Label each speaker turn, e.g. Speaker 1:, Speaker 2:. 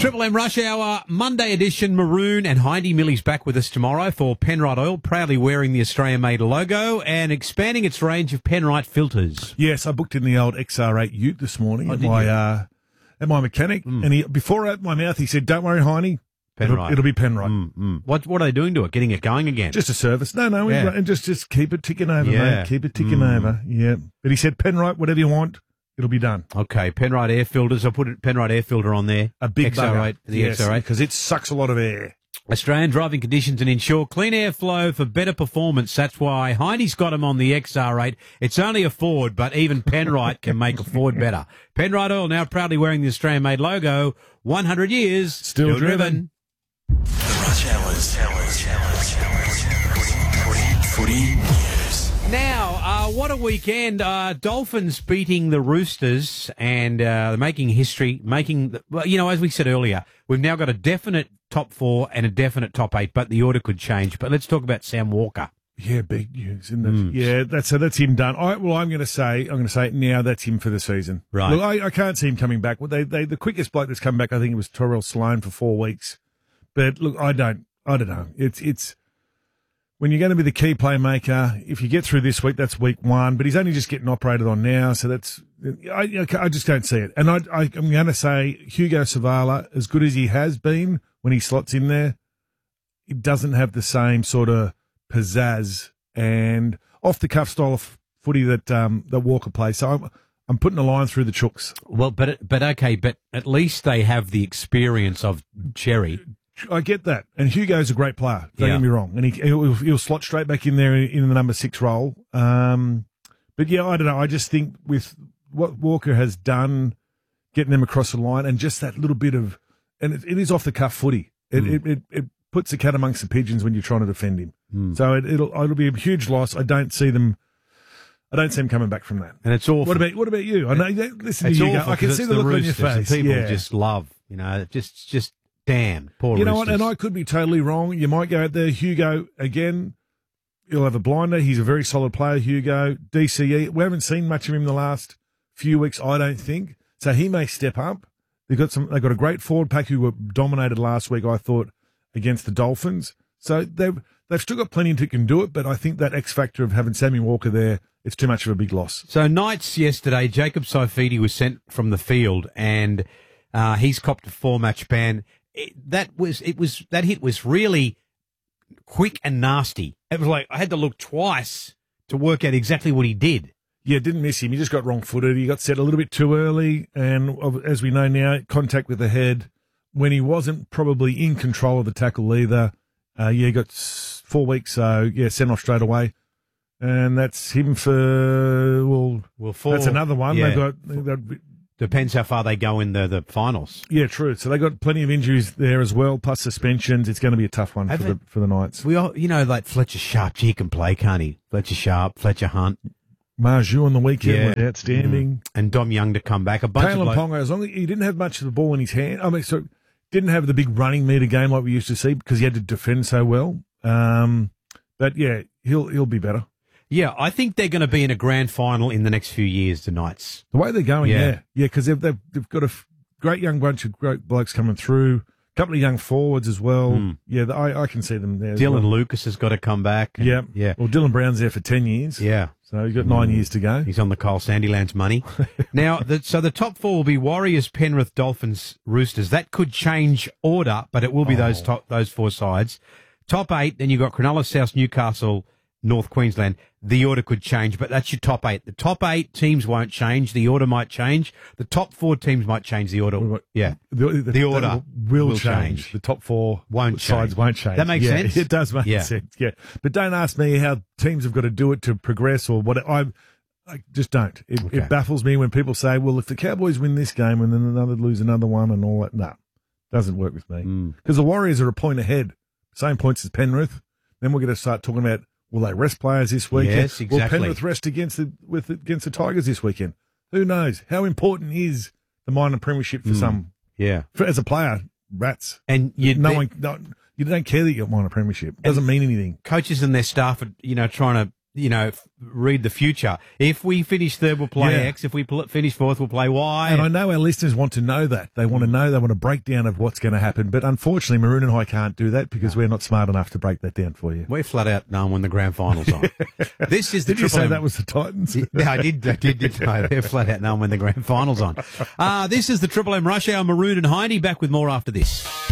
Speaker 1: Triple M Rush Hour, Monday edition, Maroon, and Heidi Millie's back with us tomorrow for Penrite Oil, proudly wearing the Australia-made logo and expanding its range of Penrite filters.
Speaker 2: Yes, I booked in the old XR8 Ute this morning at my mechanic, and before I opened my mouth, he said, "Don't worry, Heine,
Speaker 1: Penrite.
Speaker 2: it'll be Penrite."
Speaker 1: What are they doing to it? Getting it going again?
Speaker 2: Just a service. No,
Speaker 1: Yeah.
Speaker 2: and just keep it ticking over,
Speaker 1: Yeah.
Speaker 2: mate. Keep it ticking over. Yeah, but he said, "Penrite, whatever you want, it'll be done."
Speaker 1: Okay, Penrite air filters. I'll put a Penrite air filter on there.
Speaker 2: A big
Speaker 1: XR8,
Speaker 2: bugger.
Speaker 1: the
Speaker 2: Yes,
Speaker 1: XR8.
Speaker 2: because it sucks a lot of air.
Speaker 1: Australian driving conditions and ensure clean air flow for better performance. That's why Heidi's got him on the XR8. It's only a Ford, but even Penrite can make a Ford better. Penrite Oil now proudly wearing the Australian-made logo. 100 years.
Speaker 2: Still driven.
Speaker 3: The Rush Hours. Footy News.
Speaker 1: Now, what a weekend. Dolphins beating the Roosters and making history, as we said earlier, we've now got a definite top four and a definite top eight, but the order could change. But let's talk about Sam Walker.
Speaker 2: Yeah, big news, isn't it? Yeah, that's him done. I'm going to say it now. That's him for the season.
Speaker 1: Right.
Speaker 2: Look, I can't see him coming back. Well, the quickest bloke that's come back, I think it was Terrell Sloan for 4 weeks. But look, I don't know. It's when you're going to be the key playmaker. If you get through this week, that's week one. But he's only just getting operated on now, so I just don't see it. And I'm going to say Hugo Savala, as good as he has been when he slots in there, he doesn't have the same sort of pizzazz and off the cuff style of footy that Walker plays. So I'm putting a line through the Chooks.
Speaker 1: Well, but at least they have the experience of Cherry.
Speaker 2: I get that, and Hugo's a great player. Don't
Speaker 1: Yeah.
Speaker 2: get me wrong, and he'll slot straight back in there in the number 6 role. But yeah, I don't know. I just think with what Walker has done, getting them across the line, and just that little bit of, and it is off the cuff footy. It puts the cat amongst the pigeons when you're trying to defend him. So it'll be a huge loss. I don't see them coming back from that.
Speaker 1: And it's awful.
Speaker 2: What about you? I know. Listen
Speaker 1: It's
Speaker 2: to you.
Speaker 1: awful.
Speaker 2: I can
Speaker 1: 'cause
Speaker 2: see
Speaker 1: it's
Speaker 2: the look on your
Speaker 1: Roosters and
Speaker 2: face.
Speaker 1: people
Speaker 2: Yeah.
Speaker 1: just love, just damn, poor
Speaker 2: You know
Speaker 1: Roosters.
Speaker 2: what? And I could be totally wrong. You might go out there, Hugo, again, he'll have a blinder. He's a very solid player, Hugo. DCE, we haven't seen much of him the last few weeks, I don't think. So he may step up. They've got a great forward pack who were dominated last week, I thought, against the Dolphins. So they've still got plenty who can do it, but I think that X factor of having Sammy Walker there, it's too much of a big loss.
Speaker 1: So Knights yesterday, Jacob Saifidi was sent from the field and he's copped a 4-match ban. That hit was really quick and nasty. It was like I had to look twice to work out exactly what he did.
Speaker 2: Yeah, didn't miss him. He just got wrong-footed. He got set a little bit too early, and as we know now, contact with the head when he wasn't probably in control of the tackle either. He got 4 weeks, so yeah, sent off straight away. And that's him for,
Speaker 1: four.
Speaker 2: That's another one.
Speaker 1: Yeah.
Speaker 2: They've got
Speaker 1: Depends how far they go in the finals.
Speaker 2: yeah, true. So they got plenty of injuries there as well, plus suspensions. It's going to be a tough one for the Knights.
Speaker 1: We all, like Fletcher Sharp, he can play, can't he? Fletcher Sharp, Fletcher Hunt.
Speaker 2: Marju on the weekend was outstanding.
Speaker 1: And Dom Young to come back. A bunch
Speaker 2: Kalen
Speaker 1: of
Speaker 2: Ponga, as long as he didn't have much of the ball in his hand. I mean, so didn't have the big running meter game like we used to see because he had to defend so well. But yeah, he'll be better.
Speaker 1: Yeah, I think they're going to be in a grand final in the next few years, the Knights.
Speaker 2: The way they're going,
Speaker 1: Yeah.
Speaker 2: yeah, because they've got a great young bunch of great blokes coming through. A couple of young forwards as well. Yeah, I can see them there. as
Speaker 1: Dylan
Speaker 2: well.
Speaker 1: Lucas has got to come back.
Speaker 2: Yeah.
Speaker 1: Yeah.
Speaker 2: Well, Dylan Brown's there for 10 years.
Speaker 1: Yeah.
Speaker 2: So he's got 9 years to go.
Speaker 1: He's on the Kyle Sandilands money. Now, so the top four will be Warriors, Penrith, Dolphins, Roosters. That could change order, but it will be those 4 sides. Top 8, then you've got Cronulla, South, Newcastle, North Queensland. The order could change, but that's your top 8. The top 8 teams won't change. The order might change. The top 4 teams might change the order. Yeah.
Speaker 2: The
Speaker 1: order
Speaker 2: will change. The top 4 sides won't change.
Speaker 1: That makes sense?
Speaker 2: It does make sense. Yeah. But don't ask me how teams have got to do it to progress or what. I just don't. It baffles me when people say, well, if the Cowboys win this game and then lose another one and all that. No, doesn't work with me. Because the Warriors are a point ahead. Same points as Penrith. Then we're going to start talking about, will they rest players this weekend?
Speaker 1: Yes, exactly.
Speaker 2: Will Penrith rest against the Tigers this weekend? Who knows? How important is the minor premiership for some?
Speaker 1: Yeah.
Speaker 2: As a player, rats.
Speaker 1: And you
Speaker 2: don't care that you won a premiership. It doesn't mean anything.
Speaker 1: Coaches and their staff are, trying to read the future. If we finish third, we'll play X. If we finish fourth, we'll play Y.
Speaker 2: And I know our listeners want to know that. They want to know. They want a breakdown of what's going to happen. But unfortunately, Maroon and High can't do that because we're not smart enough to break that down for you.
Speaker 1: We're flat out knowing when the grand final's on. This is the
Speaker 2: Did you
Speaker 1: Triple
Speaker 2: say
Speaker 1: M.
Speaker 2: that was the Titans?
Speaker 1: Yeah, I did know. They're flat out knowing when the grand final's on. This is the Triple M Rush Hour. Maroon and Heine back with more after this.